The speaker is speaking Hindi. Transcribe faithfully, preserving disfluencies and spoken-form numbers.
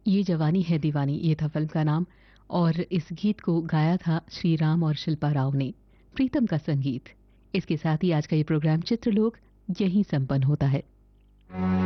ये जवानी है दीवानी, ये था फिल्म का नाम। और इस गीत को गाया था श्री राम और शिल्पा राव ने। प्रीतम का संगीत। इसके साथ ही आज का ये प्रोग्राम चित्रलोक यहीं संपन्न होता है।